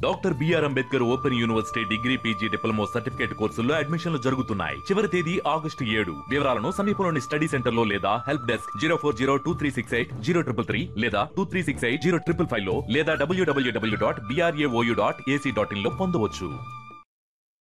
Doctor BR Ambedkar open university degree PG diploma certificate కోర్సుల్లో అడ్మిషన్లు జరుగుతున్నాయి. చివరి తేదీ August 7. వివరాలను సమీపంలోని స్టడీ సెంటర్ లో లేదా హెల్ప్ డెస్క్ 04023680333 లేదా 23680555 లో లేదా www.brao.ac.in లో పొందవచ్చు.